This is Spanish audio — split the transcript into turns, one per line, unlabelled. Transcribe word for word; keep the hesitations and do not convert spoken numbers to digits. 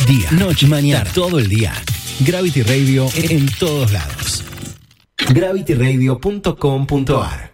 Día, noche, mañana, todo el día. Gravity Radio en todos lados. gravity radio punto com punto a r